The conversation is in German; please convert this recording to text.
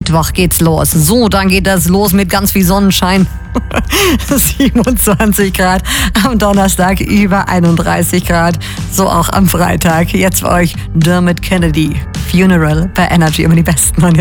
Mittwoch geht's los. So, dann geht das los mit ganz viel Sonnenschein. 27 Grad, am Donnerstag über 31 Grad, so auch am Freitag. Jetzt für euch Dermot Kennedy, Funeral bei Energy, immer die besten.